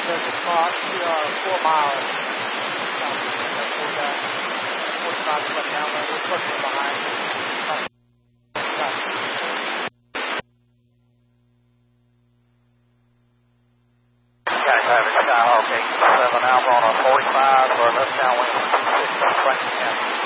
There's a spot, we are 4 miles. 45 foot down there, we're pushing behind. Got traffic, Skyhawk 87 Alpha on a 45 for a left downwind 6 Franklin County.